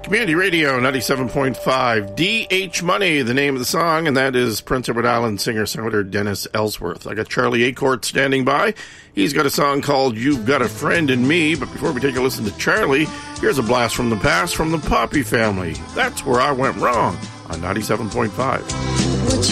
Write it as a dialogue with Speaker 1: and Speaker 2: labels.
Speaker 1: Community Radio 97.5, D.H. Money, the name of the song, and that is Prince Edward Island singer-songwriter Dennis Ellsworth. I got Charlie Acortt standing by. He's got a song called You've Got a Friend in Me, but before we take a listen to Charlie, here's a blast from the past from the Poppy Family. That's Where I Went Wrong on 97.5.